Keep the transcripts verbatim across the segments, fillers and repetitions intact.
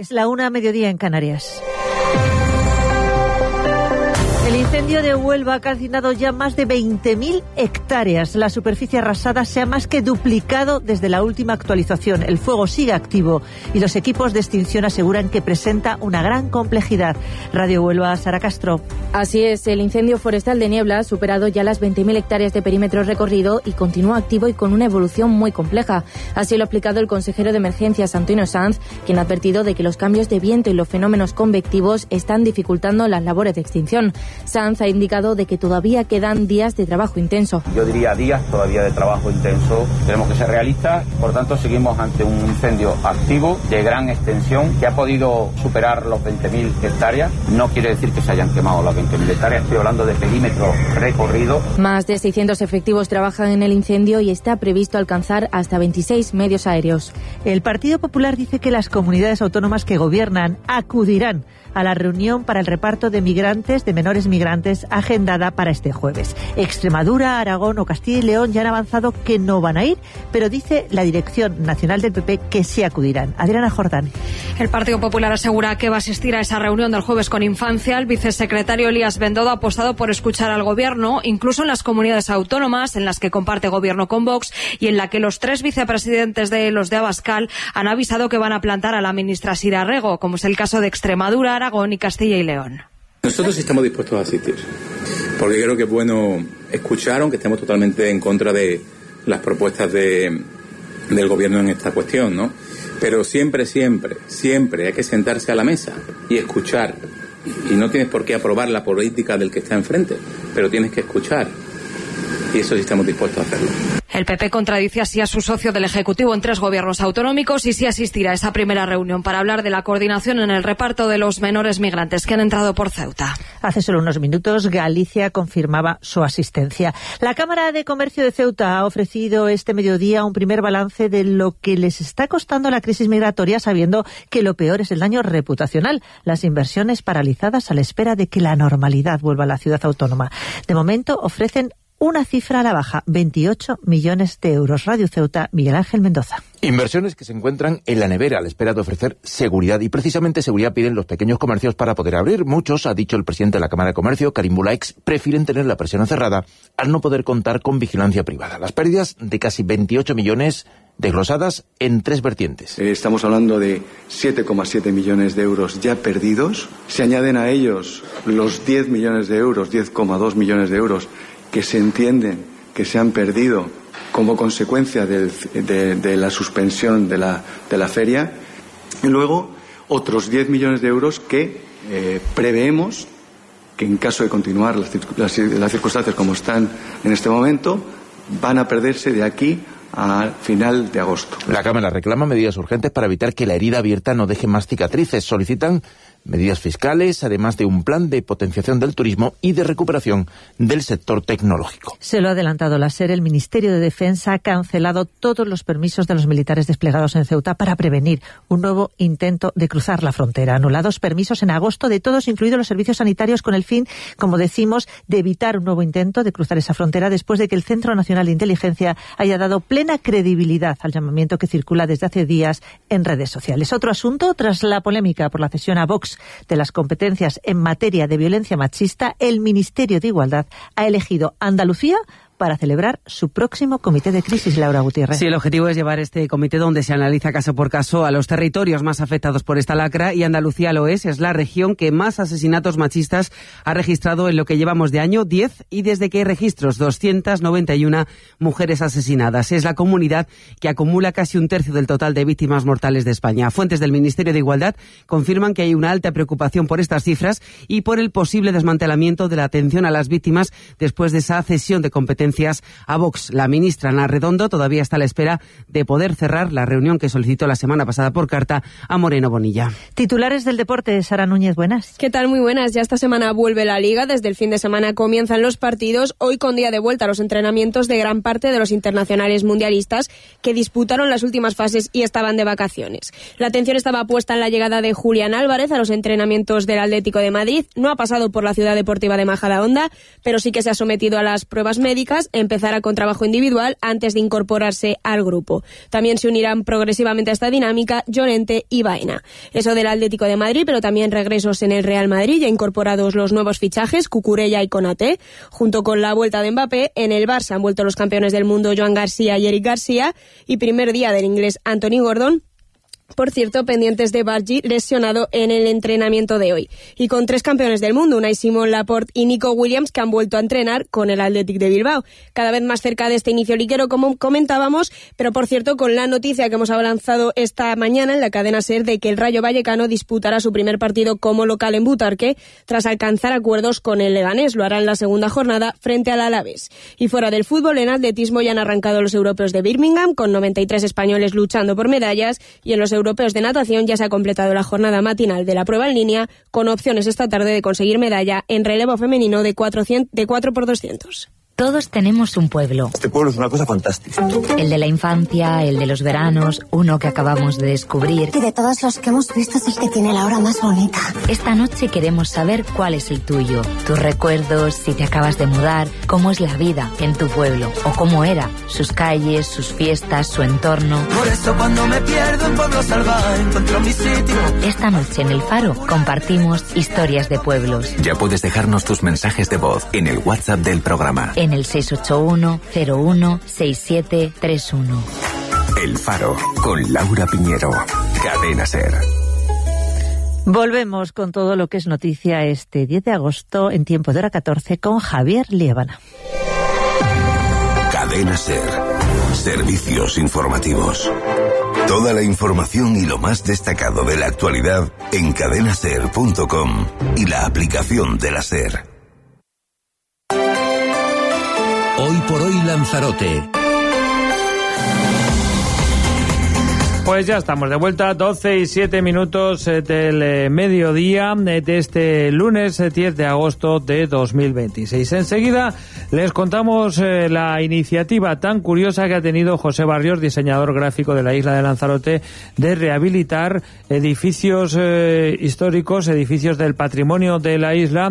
Es la una, mediodía en Canarias. El incendio de Huelva ha calcinado ya más de veinte mil hectáreas. La superficie arrasada se ha más que duplicado desde la última actualización. El fuego sigue activo y los equipos de extinción aseguran que presenta una gran complejidad. Radio Huelva, Sara Castro. Así es, el incendio forestal de Niebla ha superado ya las veinte mil hectáreas de perímetro recorrido y continúa activo y con una evolución muy compleja. Así lo ha explicado el consejero de Emergencias, Antonio Sanz, quien ha advertido de que los cambios de viento y los fenómenos convectivos están dificultando las labores de extinción. Sanz ha indicado de que todavía quedan días de trabajo intenso. Yo diría días todavía de trabajo intenso. Tenemos que ser realistas, por tanto seguimos ante un incendio activo de gran extensión que ha podido superar los veinte mil hectáreas. No quiere decir que se hayan quemado las veinte mil hectáreas, estoy hablando de perímetro recorrido. Más de seiscientos efectivos trabajan en el incendio y está previsto alcanzar hasta veintiséis medios aéreos. El Partido Popular dice que las comunidades autónomas que gobiernan acudirán a la reunión para el reparto de migrantes, de menores migrantes, agendada para este jueves. Extremadura, Aragón o Castilla y León ya han avanzado que no van a ir, pero dice la Dirección Nacional del P P que sí acudirán. Adriana Jordán. El Partido Popular asegura que va a asistir a esa reunión del jueves con Infancia. El vicesecretario Elías Bendodo ha apostado por escuchar al Gobierno, incluso en las comunidades autónomas en las que comparte Gobierno con Vox y en la que los tres vicepresidentes de los de Abascal han avisado que van a plantar a la ministra Sira Rego, como es el caso de Extremadura, Aragón y Castilla y León. Nosotros estamos dispuestos a asistir, porque creo que es bueno escuchar, aunque estemos totalmente en contra de las propuestas de, del Gobierno en esta cuestión, ¿no? Pero siempre, siempre, siempre hay que sentarse a la mesa y escuchar. Y no tienes por qué aprobar la política del que está enfrente, pero tienes que escuchar. Y eso sí estamos dispuestos a hacerlo. El P P contradice así a su socio del Ejecutivo en tres gobiernos autonómicos y sí asistirá a esa primera reunión para hablar de la coordinación en el reparto de los menores migrantes que han entrado por Ceuta. Hace solo unos minutos Galicia confirmaba su asistencia. La Cámara de Comercio de Ceuta ha ofrecido este mediodía un primer balance de lo que les está costando la crisis migratoria, sabiendo que lo peor es el daño reputacional, las inversiones paralizadas a la espera de que la normalidad vuelva a la ciudad autónoma. De momento ofrecen una cifra a la baja, veintiocho millones de euros. Radio Ceuta, Miguel Ángel Mendoza. Inversiones que se encuentran en la nevera a la espera de ofrecer seguridad. Y precisamente seguridad piden los pequeños comercios para poder abrir. Muchos, ha dicho el presidente de la Cámara de Comercio, Karim Bulaix, prefieren tener la persiana cerrada al no poder contar con vigilancia privada. Las pérdidas de casi veintiocho millones desglosadas en tres vertientes. Eh, estamos hablando de siete coma siete millones de euros ya perdidos. Se añaden a ellos los diez millones de euros, diez coma dos millones de euros que se entienden que se han perdido como consecuencia del, de, de la suspensión de la, de la feria, y luego otros diez millones de euros que eh, preveemos que en caso de continuar las, las, las circunstancias como están en este momento, van a perderse de aquí a final de agosto. La Cámara reclama medidas urgentes para evitar que la herida abierta no deje más cicatrices. Solicitan medidas fiscales, además de un plan de potenciación del turismo y de recuperación del sector tecnológico. Se lo ha adelantado la SER. El Ministerio de Defensa ha cancelado todos los permisos de los militares desplegados en Ceuta para prevenir un nuevo intento de cruzar la frontera. Anulados permisos en agosto de todos, incluidos los servicios sanitarios, con el fin, como decimos, de evitar un nuevo intento de cruzar esa frontera después de que el Centro Nacional de Inteligencia haya dado plena credibilidad al llamamiento que circula desde hace días en redes sociales. Otro asunto, tras la polémica por la cesión a Vox de las competencias en materia de violencia machista, el Ministerio de Igualdad ha elegido Andalucía para celebrar su próximo comité de crisis. Laura Gutiérrez. Sí, el objetivo es llevar este comité donde se analiza caso por caso a los territorios más afectados por esta lacra, y Andalucía lo es, es la región que más asesinatos machistas ha registrado en lo que llevamos de año, diez, y desde que hay registros, doscientas noventa y una mujeres asesinadas. Es la comunidad que acumula casi un tercio del total de víctimas mortales de España. Fuentes del Ministerio de Igualdad confirman que hay una alta preocupación por estas cifras y por el posible desmantelamiento de la atención a las víctimas después de esa cesión de competencias a Vox. La ministra Ana Redondo todavía está a la espera de poder cerrar la reunión que solicitó la semana pasada por carta a Moreno Bonilla. Titulares del deporte, Sara Núñez, buenas. ¿Qué tal? Muy buenas. Ya esta semana vuelve la Liga. Desde el fin de semana comienzan los partidos. Hoy con día de vuelta a los entrenamientos de gran parte de los internacionales mundialistas que disputaron las últimas fases y estaban de vacaciones. La atención estaba puesta en la llegada de Julián Álvarez a los entrenamientos del Atlético de Madrid. No ha pasado por la Ciudad Deportiva de Majadahonda, pero sí que se ha sometido a las pruebas médicas parejas empezará con trabajo individual antes de incorporarse al grupo. También se unirán progresivamente a esta dinámica Llorente y Baena. Eso del Atlético de Madrid, pero también regresos en el Real Madrid, ya incorporados los nuevos fichajes, Cucurella y Konaté. Junto con la vuelta de Mbappé, en el Barça han vuelto los campeones del mundo Joan García y Eric García, y primer día del inglés Anthony Gordon. Por cierto, pendientes de Bargi, lesionado en el entrenamiento de hoy. Y con tres campeones del mundo, Unai Simón, Laporte y Nico Williams, que han vuelto a entrenar con el Athletic de Bilbao. Cada vez más cerca de este inicio liguero, como comentábamos, pero por cierto, con la noticia que hemos avanzado esta mañana en la cadena SER de que el Rayo Vallecano disputará su primer partido como local en Butarque, tras alcanzar acuerdos con el Leganés. Lo hará en la segunda jornada frente al Alavés. Y fuera del fútbol, en atletismo ya han arrancado los europeos de Birmingham, con noventa y tres españoles luchando por medallas, y en los europeos de natación ya se ha completado la jornada matinal de la prueba en línea, con opciones esta tarde de conseguir medalla en relevo femenino de cuatro por doscientos. Todos tenemos un pueblo. Este pueblo es una cosa fantástica. El de la infancia, el de los veranos, uno que acabamos de descubrir. Y de todos los que hemos visto es el que tiene la hora más bonita. Esta noche queremos saber cuál es el tuyo. Tus recuerdos, si te acabas de mudar, cómo es la vida en tu pueblo o cómo era, sus calles, sus fiestas, su entorno. Por eso cuando me pierdo en Pueblo Salvaje encuentro mi sitio. Esta noche en El Faro compartimos historias de pueblos. Ya puedes dejarnos tus mensajes de voz en el WhatsApp del programa. En el seis ocho uno cero uno seis siete tres uno. El Faro, con Laura Piñero. Cadena SER. Volvemos con todo lo que es noticia este diez de agosto en tiempo de hora catorce con Javier Liébana. Cadena SER. Servicios informativos. Toda la información y lo más destacado de la actualidad en cadena ser punto com y la aplicación de la SER. Hoy por hoy Lanzarote. Pues ya estamos de vuelta, doce y siete minutos del mediodía de este lunes diez de agosto de dos mil veintiséis. Enseguida les contamos eh, la iniciativa tan curiosa que ha tenido José Barrios, diseñador gráfico de la isla de Lanzarote, de rehabilitar edificios eh, históricos, edificios del patrimonio de la isla.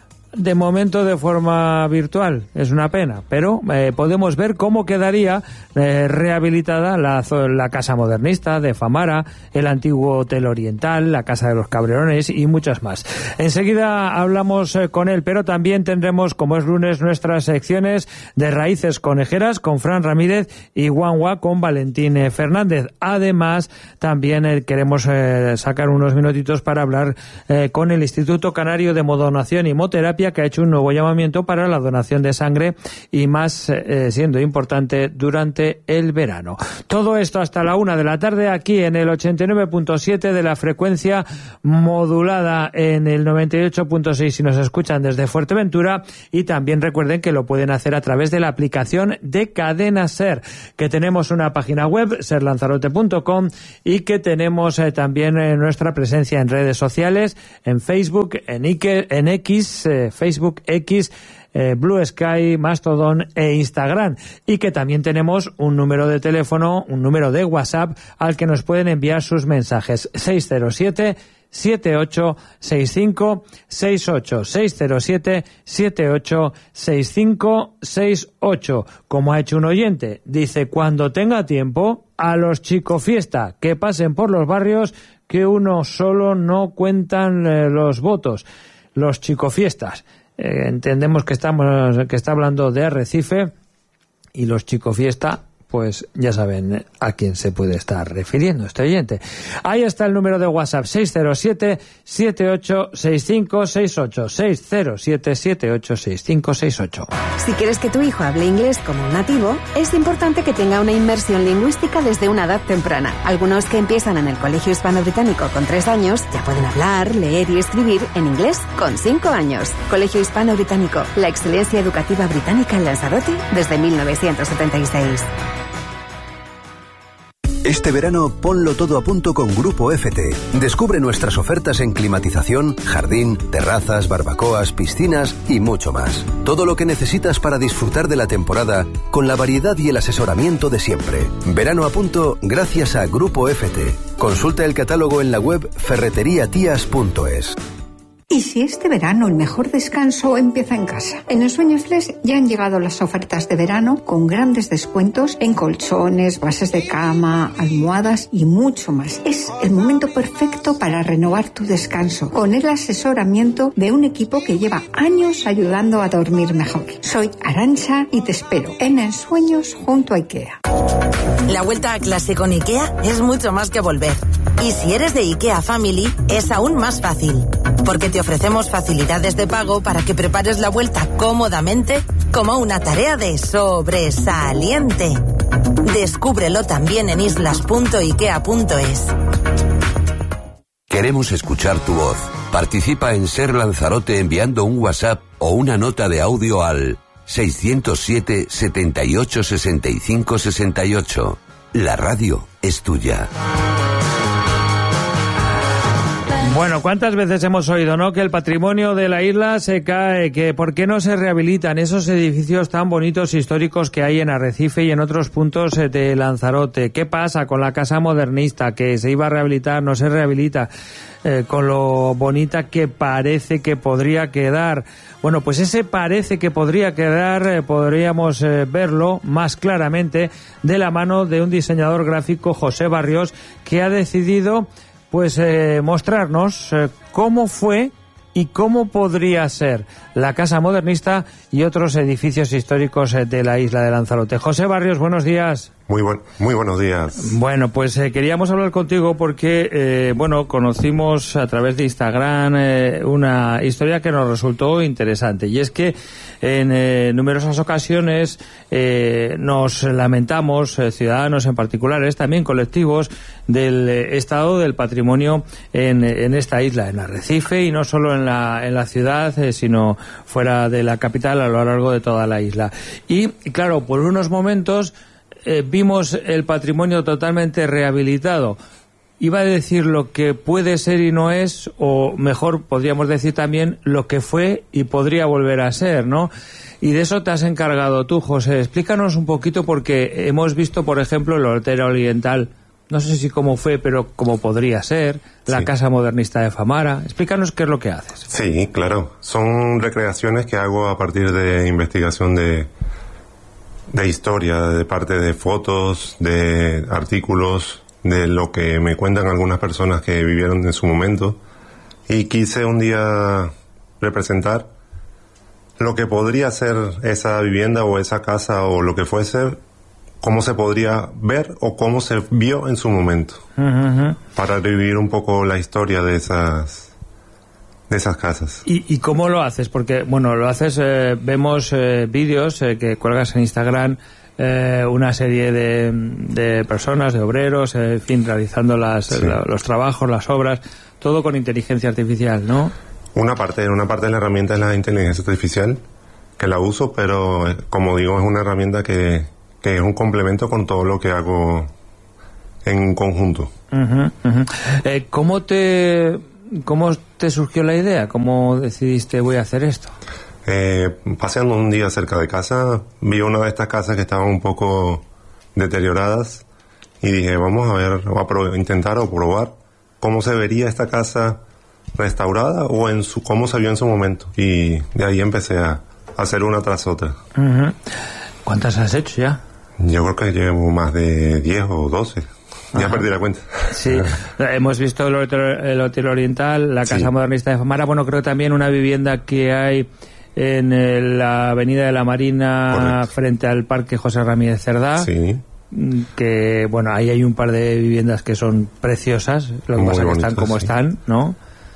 De momento de forma virtual, es una pena, pero eh, podemos ver cómo quedaría eh, rehabilitada la, la Casa Modernista de Famara, el antiguo Hotel Oriental, la Casa de los Cabrerones y muchas más. Enseguida hablamos eh, con él, pero también tendremos, como es lunes, nuestras secciones de Raíces Conejeras con Fran Ramírez y Guanwa con Valentín eh, Fernández. Además, también eh, queremos eh, sacar unos minutitos para hablar eh, con el Instituto Canario de Modonación y Hemoterapia, que ha hecho un nuevo llamamiento para la donación de sangre y más eh, siendo importante durante el verano. Todo esto hasta la una de la tarde aquí en el ochenta y nueve punto siete de la frecuencia modulada, en el noventa y ocho punto seis si nos escuchan desde Fuerteventura, y también recuerden que lo pueden hacer a través de la aplicación de Cadena SER, que tenemos una página web, ser lanzarote punto com, y que tenemos eh, también eh, nuestra presencia en redes sociales, en Facebook, en, Ike, en X, eh, Facebook, X, eh, Blue Sky, Mastodon e Instagram, y que también tenemos un número de teléfono, un número de WhatsApp al que nos pueden enviar sus mensajes: seis cero siete siete ocho seis cinco seis ocho, seis cero siete siete ocho seis cinco seis ocho. Como ha hecho un oyente, dice: cuando tenga tiempo, a los chicofiesta que pasen por los barrios, que uno solo no cuentan eh, los votos. Los chicofiestas, eh, entendemos que estamos que está hablando de Arrecife, y los chicofiesta, pues ya saben a quién se puede estar refiriendo este oyente. Ahí está el número de WhatsApp: seis cero siete siete ocho seis cinco seis ocho, seis cero siete siete ocho seis cinco seis ocho. Si quieres que tu hijo hable inglés como un nativo, es importante que tenga una inmersión lingüística desde una edad temprana. Algunos que empiezan en el Colegio Hispano-Británico con tres años ya pueden hablar, leer y escribir en inglés con cinco años. Colegio Hispano-Británico, la excelencia educativa británica en Lanzarote desde mil novecientos setenta y seis. Este verano ponlo todo a punto con Grupo F T. Descubre nuestras ofertas en climatización, jardín, terrazas, barbacoas, piscinas y mucho más. Todo lo que necesitas para disfrutar de la temporada con la variedad y el asesoramiento de siempre. Verano a punto gracias a Grupo F T. Consulta el catálogo en la web ferretería tías punto es. ¿Y si este verano el mejor descanso empieza en casa? En Ensueño Flex ya han llegado las ofertas de verano con grandes descuentos en colchones, bases de cama, almohadas y mucho más. Es el momento perfecto para renovar tu descanso con el asesoramiento de un equipo que lleva años ayudando a dormir mejor. Soy Arantxa y te espero en Ensueños junto a IKEA. La vuelta a clase con IKEA es mucho más que volver. Y si eres de IKEA Family, es aún más fácil. Porque te ofrecemos facilidades de pago para que prepares la vuelta cómodamente como una tarea de sobresaliente. Descúbrelo también en islas punto ikea punto es. Queremos escuchar tu voz. Participa en Ser Lanzarote enviando un WhatsApp o una nota de audio al seiscientos siete, setenta y ocho, sesenta y cinco, sesenta y ocho. La radio es tuya. Bueno, ¿cuántas veces hemos oído, no, que el patrimonio de la isla se cae, que por qué no se rehabilitan esos edificios tan bonitos históricos que hay en Arrecife y en otros puntos de Lanzarote? ¿Qué pasa con la casa modernista que se iba a rehabilitar, no se rehabilita, eh, con lo bonita que parece que podría quedar? Bueno, pues ese parece que podría quedar, eh, podríamos eh, verlo más claramente de la mano de un diseñador gráfico, José Barrios, que ha decidido pues eh, mostrarnos eh, cómo fue y cómo podría ser la casa modernista y otros edificios históricos eh, de la isla de Lanzarote. José Barrios, buenos días. Muy buen, muy buenos días. Bueno, pues eh, queríamos hablar contigo porque, eh, bueno, conocimos a través de Instagram eh, una historia que nos resultó interesante, y es que en eh, numerosas ocasiones eh, nos lamentamos, eh, ciudadanos en particulares, también colectivos, del eh, estado del patrimonio en, en esta isla, en Arrecife, y no solo en la, en la ciudad, eh, sino fuera de la capital, a lo largo de toda la isla. Y, claro, por unos momentos Eh, vimos el patrimonio totalmente rehabilitado. Iba a decir lo que puede ser y no es, o mejor podríamos decir también lo que fue y podría volver a ser, ¿no? Y de eso te has encargado tú, José. Explícanos un poquito, porque hemos visto, por ejemplo, el Hortera Oriental, no sé si cómo fue, pero cómo podría ser, la sí. Casa Modernista de Famara. Explícanos qué es lo que haces. Sí, claro. Son recreaciones que hago a partir de investigación de de historia, de parte de fotos, de artículos, de lo que me cuentan algunas personas que vivieron en su momento, y quise un día representar lo que podría ser esa vivienda o esa casa o lo que fuese, cómo se podría ver o cómo se vio en su momento, uh-huh. para revivir un poco la historia de esas de esas casas. ¿Y, y cómo lo haces? Porque, bueno, lo haces, eh, vemos eh, vídeos eh, que cuelgas en Instagram, eh, una serie de, de personas, de obreros, eh, en fin, realizando las, sí. la, los trabajos, las obras, todo con inteligencia artificial, ¿no? Una parte, una parte de la herramienta es la inteligencia artificial, que la uso, pero, como digo, es una herramienta que, que es un complemento con todo lo que hago en conjunto. Uh-huh, uh-huh. Eh, ¿Cómo te... ¿Cómo te surgió la idea? ¿Cómo decidiste voy a hacer esto? Eh, paseando un día cerca de casa, vi una de estas casas que estaban un poco deterioradas y dije, vamos a ver, o a pro- intentar o probar cómo se vería esta casa restaurada o en su cómo se vio en su momento. Y de ahí empecé a hacer una tras otra. Uh-huh. ¿Cuántas has hecho ya? Yo creo que llevo más de diez o doce. Ya Ajá. perdí la cuenta. Sí, hemos visto el Hotel, el Hotel Oriental, la Casa sí. Modernista de Famara, bueno, creo también una vivienda que hay en el, la Avenida de la Marina, correcto, frente al Parque José Ramírez Cerdá, sí. que, bueno, ahí hay un par de viviendas que son preciosas, lo que Muy pasa es que están como sí. están, ¿no?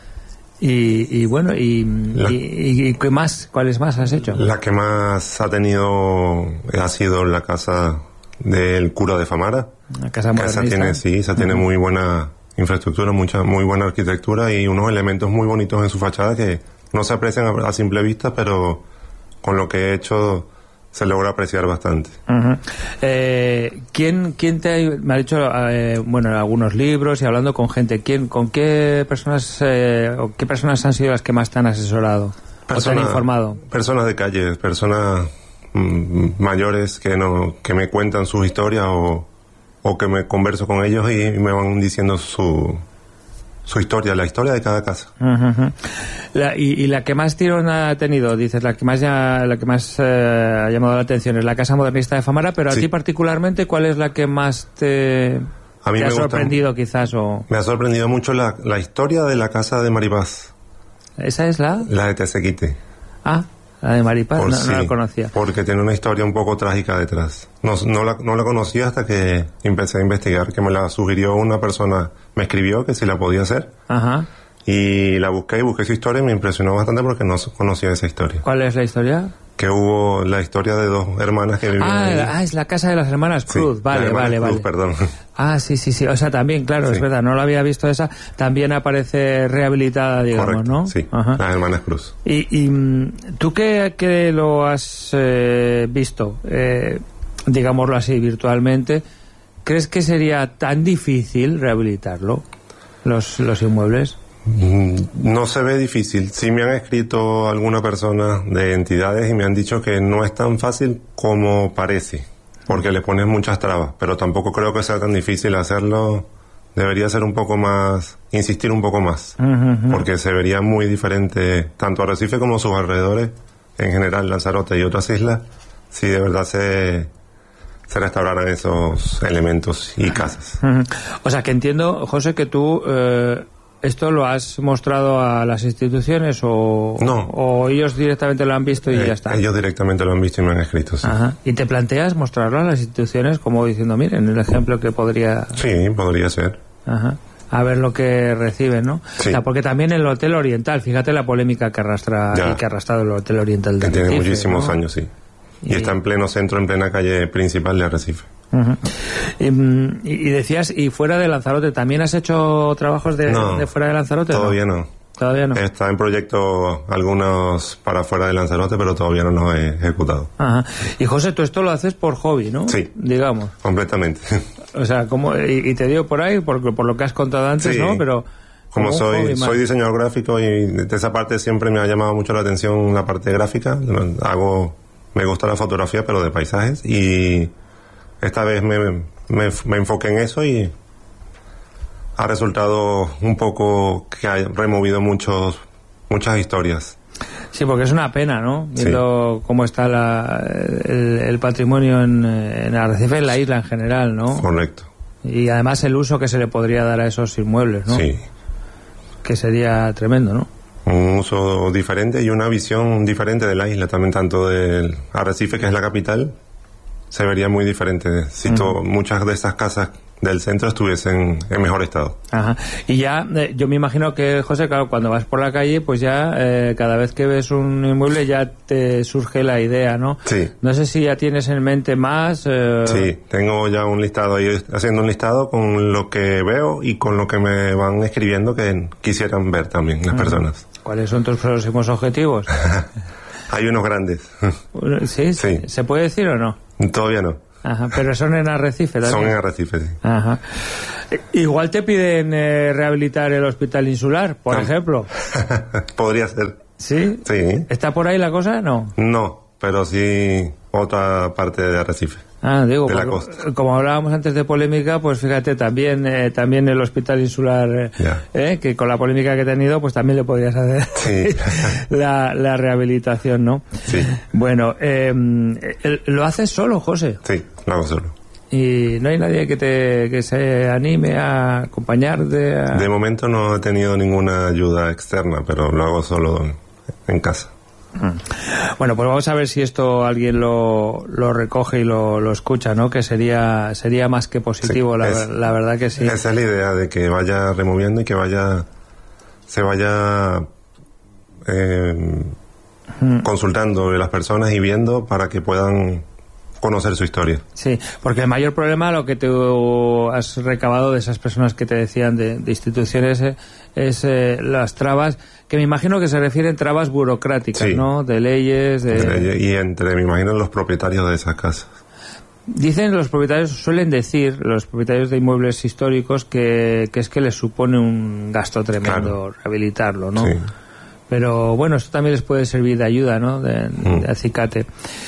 Y, y bueno, y, la, y, y ¿qué más? ¿Cuáles más has hecho? La que más ha tenido ha sido la casa del cura de Famara. La casa modernista. Esa tiene, sí, esa uh-huh. tiene muy buena infraestructura, mucha, muy buena arquitectura y unos elementos muy bonitos en su fachada que no se aprecian a, a simple vista, pero con lo que he hecho se logra apreciar bastante. Uh-huh. Eh, ¿quién, quién te ha, me ha dicho, eh, bueno, algunos libros y hablando con gente, ¿quién, con qué personas, eh, o qué personas han sido las que más te han asesorado Persona, o te han informado? Personas de calle, personas mm, mayores que no, que me cuentan sus historias o o que me converso con ellos y me van diciendo su su historia, la historia de cada casa. Uh-huh. La, y, y la que más tirón ha tenido, dices, la que más ya, la que más eh, ha llamado la atención es la Casa Modernista de Famara, pero a sí. ti particularmente, ¿cuál es la que más te, a mí te me ha gusta, sorprendido quizás? O... Me ha sorprendido mucho la, la historia de la casa de Maripaz. ¿Esa es la? La de Tesequite. Ah, la de Maripaz, Por, no, sí, no la conocía. Porque tiene una historia un poco trágica detrás. No, no, la, no la conocí hasta que empecé a investigar, que me la sugirió una persona, me escribió que si la podía hacer. Ajá. Y la busqué y busqué su historia y me impresionó bastante porque no conocía esa historia. ¿Cuál es la historia? Que hubo la historia de dos hermanas que vivían ah, ahí. Ah, es la casa de las hermanas Cruz, sí, vale, hermanas vale, Cruz, vale. perdón. Ah, sí, sí, sí, o sea, también, claro, sí. Es verdad, no lo había visto esa, también aparece rehabilitada, digamos, correcto, ¿no? Sí, ajá. Las hermanas Cruz. Y, y tú que, que lo has eh, visto, eh, digámoslo así, virtualmente, ¿crees que sería tan difícil rehabilitarlo, los, los inmuebles? No se ve difícil. Sí me han escrito alguna persona de entidades y me han dicho que no es tan fácil como parece, porque le pones muchas trabas, pero tampoco creo que sea tan difícil hacerlo. Debería ser un poco más, insistir un poco más, uh-huh. porque se vería muy diferente, tanto Arrecife como sus alrededores, en general Lanzarote y otras islas, si de verdad se... se restauraran esos elementos y casas. Uh-huh. O sea, que entiendo, José, que tú... Eh... ¿Esto lo has mostrado a las instituciones o, no. o ellos directamente lo han visto y eh, ya está? Ellos directamente lo han visto y me han escrito, sí. Ajá. ¿Y te planteas mostrarlo a las instituciones como diciendo, miren, el ejemplo que podría... Sí, podría ser. Ajá. A ver lo que reciben, ¿no? Sí. O sea, porque también el Hotel Oriental, fíjate la polémica que arrastra y que ha arrastrado el Hotel Oriental de que Arrecife, tiene muchísimos ¿no? años, sí. Y, y está en pleno centro, en plena calle principal de Arrecife. Uh-huh. y, y decías, y fuera de Lanzarote, ¿también has hecho trabajos de, no, de fuera de Lanzarote? Todavía no. no. Todavía no. Está en proyecto algunos para fuera de Lanzarote, pero todavía no los he ejecutado. Ajá. Y José, tú esto lo haces por hobby, ¿no? Sí. Digamos. Completamente. O sea, como y, y te digo por ahí, por, por lo que has contado antes, sí. ¿no? Pero como, como soy soy diseñador gráfico y de esa parte siempre me ha llamado mucho la atención la parte gráfica. Hago, me gusta la fotografía, pero de paisajes, y esta vez me, me, me enfoqué en eso y ha resultado un poco que ha removido muchos muchas historias. Sí, porque es una pena, ¿no? Viendo sí. cómo está la, el, el patrimonio en, en Arrecife, en la isla en general, ¿no? Correcto. Y además el uso que se le podría dar a esos inmuebles, ¿no? Sí. Que sería tremendo, ¿no? Un uso diferente y una visión diferente de la isla, también tanto del Arrecife, que es la capital, se vería muy diferente si uh-huh. to, muchas de esas casas del centro estuviesen en mejor estado. Ajá. Y ya, eh, yo me imagino que, José, claro, cuando vas por la calle, pues ya eh, cada vez que ves un inmueble ya te surge la idea, ¿no? Sí. No sé si ya tienes en mente más. Eh... Sí, tengo ya un listado ahí, haciendo un listado con lo que veo y con lo que me van escribiendo que quisieran ver también las uh-huh. personas. ¿Cuáles son tus próximos objetivos? Hay unos grandes. ¿Sí? ¿Sí? ¿Se puede decir o no? Todavía no. Ajá, pero son en Arrecife también. Son en Arrecife, sí. Ajá. Igual te piden eh, rehabilitar el Hospital Insular, por no. ejemplo. Podría ser. ¿Sí? Sí. ¿Está por ahí la cosa? No. No, pero sí otra parte de Arrecife. Ah, digo, de la porque, costa. Como hablábamos antes de polémica, pues fíjate, también eh, también el Hospital Insular, eh, eh, que con la polémica que he tenido, pues también le podrías hacer sí. la, la rehabilitación, ¿no? Sí. Bueno, eh, ¿lo haces solo, José? Sí, lo hago solo. ¿Y no hay nadie que te que se anime a acompañarte? A... De momento no he tenido ninguna ayuda externa, pero lo hago solo en, en casa. Bueno, pues vamos a ver si esto alguien lo, lo recoge y lo, lo escucha, ¿no? Que sería sería más que positivo, sí, la, es, la verdad que sí. Esa es la idea, de que vaya removiendo y que vaya se vaya eh, hmm. consultando las personas y viendo para que puedan conocer su historia. Sí, porque el mayor problema, lo que tú has recabado de esas personas que te decían de, de instituciones, eh, es eh, las trabas, que me imagino que se refieren trabas burocráticas, sí. ¿no? De leyes, de... de leyes, y entre, me imagino, los propietarios de esas casas. Dicen los propietarios, suelen decir los propietarios de inmuebles históricos que, que es que les supone un gasto tremendo claro. rehabilitarlo, ¿no? Sí. Pero bueno, esto también les puede servir de ayuda, ¿no? De, mm. de acicate.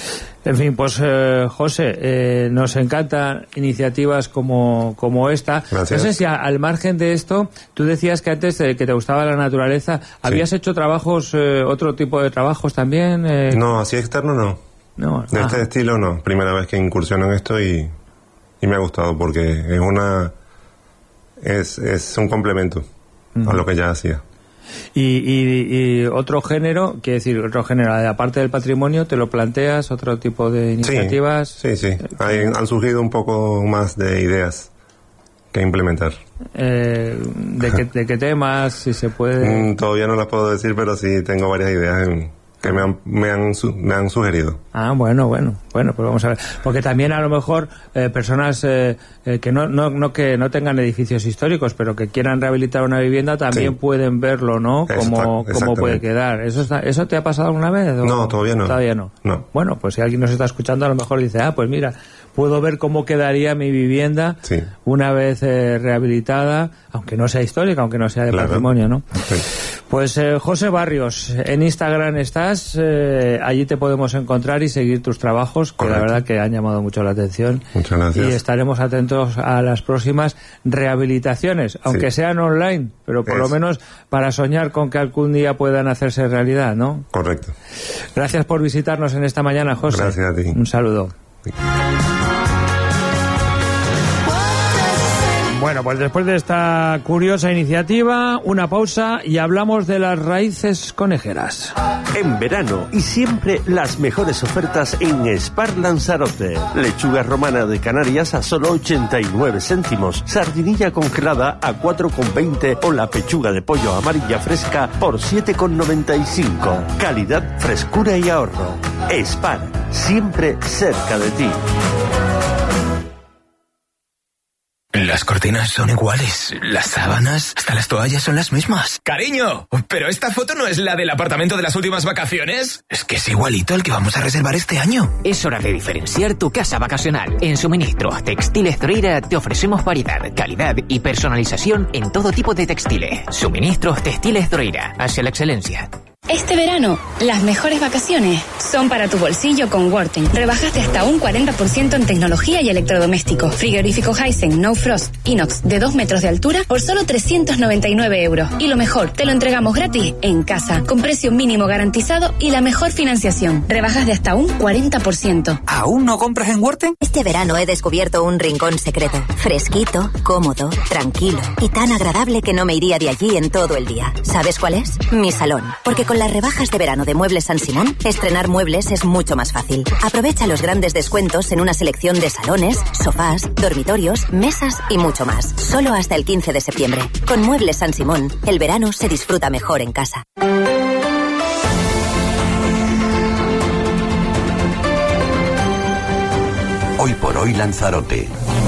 En fin, pues eh, José, eh, nos encantan iniciativas como, como esta. Gracias. No sé si a, al margen de esto, tú decías que antes eh, que te gustaba la naturaleza, ¿habías sí. hecho trabajos, eh, otro tipo de trabajos también? Eh... No, así externo no. No, de este estilo no. Primera vez que incursiono en esto y, y me ha gustado porque es una es, es un complemento uh-huh. a lo que ya hacía. Y, y, y otro género, quiere decir, otro género, aparte del patrimonio, ¿te lo planteas? ¿Otro tipo de iniciativas? Sí, sí, sí. Hay, han surgido un poco más de ideas que implementar. Eh, ¿de, qué, ¿De qué temas? Si se puede... Mm, todavía no las puedo decir, pero sí tengo varias ideas en... que me han, me, han, me han sugerido. Ah, bueno, bueno, bueno, pues vamos a ver. Porque también a lo mejor eh, personas eh, eh, que no, no, no que no tengan edificios históricos, pero que quieran rehabilitar una vivienda, también sí. pueden verlo, ¿no? Cómo, cómo puede quedar. ¿Eso está, ¿Eso te ha pasado alguna vez? ¿O? No, todavía no. Todavía no. no. Bueno, pues si alguien nos está escuchando, a lo mejor dice, ah, pues mira, puedo ver cómo quedaría mi vivienda sí. una vez eh, rehabilitada, aunque no sea histórica, aunque no sea de claro. patrimonio, ¿no? Sí. Pues eh, José Barrios, en Instagram estás, eh, allí te podemos encontrar y seguir tus trabajos, que Correcto. La verdad que han llamado mucho la atención. Muchas gracias. Y estaremos atentos a las próximas rehabilitaciones, aunque sí. sean online, pero por es. lo menos para soñar con que algún día puedan hacerse realidad, ¿no? Correcto. Gracias por visitarnos en esta mañana, José. Gracias a ti. Un saludo. Sí. Bueno, pues después de esta curiosa iniciativa, una pausa y hablamos de las raíces conejeras. En verano y siempre las mejores ofertas en Spar Lanzarote. Lechuga romana de Canarias a solo ochenta y nueve céntimos, sardinilla congelada a cuatro con veinte o la pechuga de pollo amarilla fresca por siete con noventa y cinco. Calidad, frescura y ahorro. Spar, siempre cerca de ti. Las cortinas son iguales, las sábanas, hasta las toallas son las mismas. ¡Cariño! ¿Pero esta foto no es la del apartamento de las últimas vacaciones? Es que es igualito al que vamos a reservar este año. Es hora de diferenciar tu casa vacacional. En Suministros Textiles Zoreira te ofrecemos variedad, calidad y personalización en todo tipo de textiles. Suministros Textiles Zoreira, hacia la excelencia. Este verano, las mejores vacaciones son para tu bolsillo con Worten. Rebajaste hasta un cuarenta por ciento en tecnología y electrodomésticos. Frigorífico Hisense No Frost Inox de dos metros de altura por solo trescientos noventa y nueve euros. Y lo mejor, te lo entregamos gratis en casa, con precio mínimo garantizado y la mejor financiación. Rebajas de hasta un cuarenta por ciento. ¿Aún no compras en Worten? Este verano he descubierto un rincón secreto. Fresquito, cómodo, tranquilo y tan agradable que no me iría de allí en todo el día. ¿Sabes cuál es? Mi salón. Porque con Con las rebajas de verano de Muebles San Simón, estrenar muebles es mucho más fácil. Aprovecha los grandes descuentos en una selección de salones, sofás, dormitorios, mesas y mucho más. Solo hasta el quince de septiembre. Con Muebles San Simón, el verano se disfruta mejor en casa. Hoy por hoy Lanzarote.